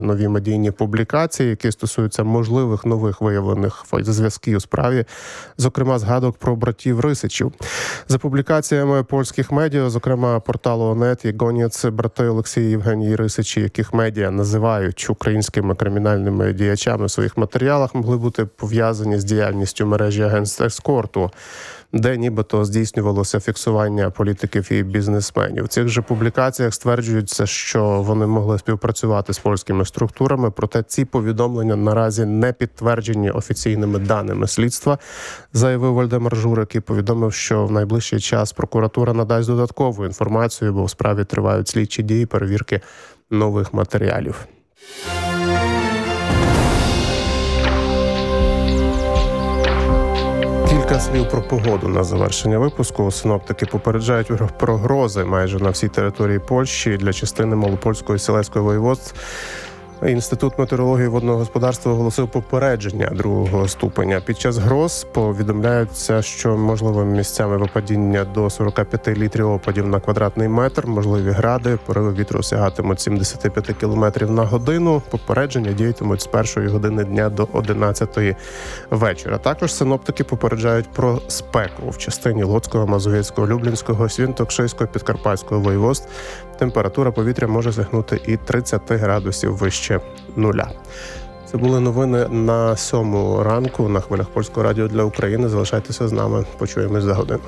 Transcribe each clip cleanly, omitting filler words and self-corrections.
нові медійні публікації, які стосуються можливих нових виявлених зв'язків у справі, зокрема згадок про братів Рисичів. За публікаціями польських медіа, зокрема порталу ОНЕТ і Гоніц, брати Олексій і Євгеній Рисичі, яких медіа називають українськими кримінальними діячами в своїх матеріалах, могли бути пов'язані з діяльністю мережі агентств ескорту, де нібито здійснювалося фіксування політиків і бізнесменів. В цих же публікаціях стверджується, що вони могли співпрацювати з польськими структурами, проте ці повідомлення наразі не підтверджені офіційними даними слідства, заявив Вальдемар Журик і повідомив, що в найближчий час прокуратура надасть додаткову інформацію, бо в справі тривають слідчі дії перевірки нових матеріалів. Кілька слів про погоду на завершення випуску. Синоптики попереджають про грози майже на всій території Польщі для частини Малопольського і Сілеського воєводств. Інститут метеорології і водного господарства оголосив попередження 2-го ступеня. Під час гроз повідомляється, що можливо місцями випадіння до 45 літрів опадів на квадратний метр, можливі гради, пориви вітру сягатимуть 75 км на годину. Попередження діятимуть з 1-ї години дня до 11-ї вечора. Також синоптики попереджають про спеку в частині Луцького, Мазовецького, Люблінського, Свінтокшиського, Підкарпатського воєводств. Температура повітря може сягнути і 30 градусів вище нуля. Це були новини на 7 ранку на хвилях Польського радіо для України. Залишайтеся з нами. Почуємось за годину.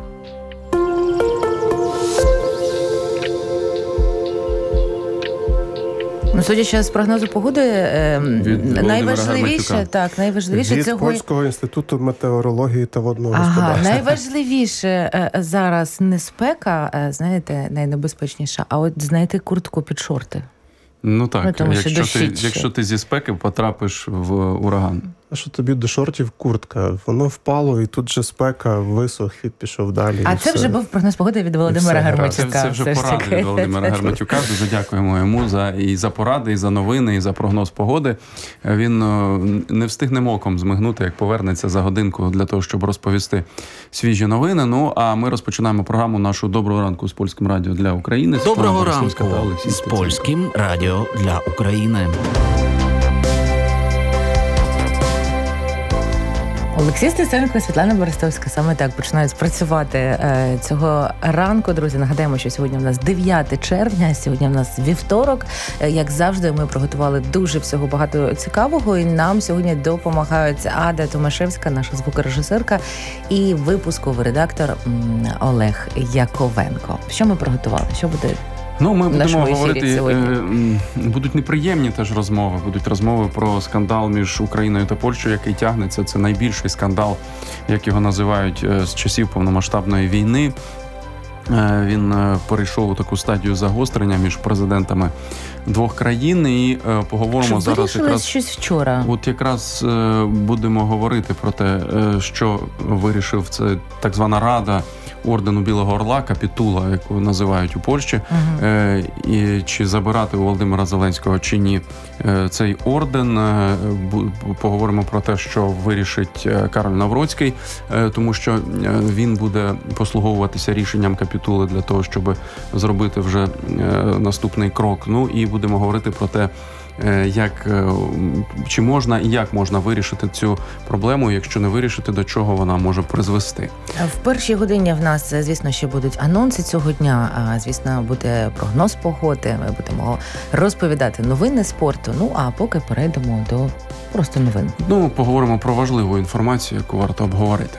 Судячи з прогнозу погоди, найважливіше від цього... Польського інституту метеорології та водного господарства. Найважливіше зараз не спека, знаєте, найнебезпечніша, а от знайти куртку під шорти. Ну так, якщо ти зі спеки потрапиш в ураган. А що тобі до шортів куртка? Воно впало, і тут же спека, висох і пішов далі. А це вже був прогноз погоди від Володимира Гарматюка. Це вже поради від Володимира Гарматюка. Дуже дякуємо йому за поради, і за новини, і за прогноз погоди. Він не встигне оком змигнути, як повернеться за годинку для того, щоб розповісти свіжі новини. Ну, а ми розпочинаємо програму нашу «Доброго ранку» з Польським радіо для України. Доброго ранку з Польським радіо для України. Олексій Стеценко і Світлана Берестовська саме так починають працювати цього ранку. Друзі, нагадаємо, що сьогодні в нас 9 червня, сьогодні в нас вівторок. Як завжди, ми приготували дуже всього багато цікавого, і нам сьогодні допомагають Ада Томашевська, наша звукорежисерка, і випусковий редактор Олег Яковенко. Що ми приготували? Що буде? Ну, ми будемо говорити, будуть неприємні теж розмови, будуть розмови про скандал між Україною та Польщею, який тягнеться. Це найбільший скандал, як його називають, з часів повномасштабної війни. Він перейшов у таку стадію загострення між президентами двох країн, і поговоримо зараз якраз щось вчора. От якраз будемо говорити про те, що вирішив це так звана Рада ордену Білого Орла, капітула, яку називають у Польщі, і чи забирати у Володимира Зеленського чи ні цей орден. Поговоримо про те, що вирішить Кароль Навроцький, тому що він буде послуговуватися рішенням капітули для того, щоб зробити вже наступний крок. Ну і будемо говорити про те, чи можна і як можна вирішити цю проблему, якщо не вирішити, до чого вона може призвести. В першій годині в нас, звісно, ще будуть анонси цього дня, звісно, буде прогноз погоди, ми будемо розповідати новини спорту, ну а поки перейдемо до просто новин. Ну, поговоримо про важливу інформацію, яку варто обговорити.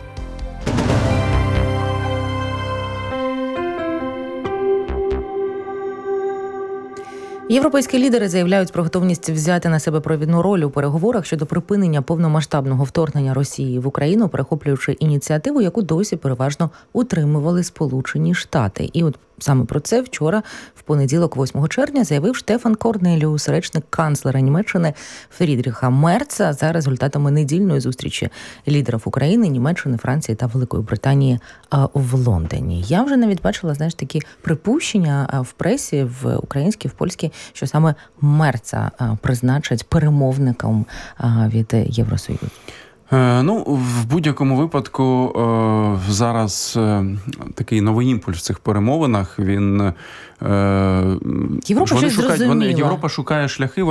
Європейські лідери заявляють про готовність взяти на себе провідну роль у переговорах щодо припинення повномасштабного вторгнення Росії в Україну, перехоплюючи ініціативу, яку досі переважно утримували Сполучені Штати. І от саме про це вчора, в понеділок, 8 червня, заявив Штефан Корнеліус, речник канцлера Німеччини Фрідріха Мерца, за результатами недільної зустрічі лідерів України, Німеччини, Франції та Великої Британії в Лондоні. Я вже навіть бачила, знаєш, такі припущення в пресі, в українській, в польській, що саме Мерца призначать перемовником від Євросоюзу. В будь-якому випадку зараз такий новий імпульс в цих перемовинах. Європа щось зрозуміла. Європа шукає шляхи.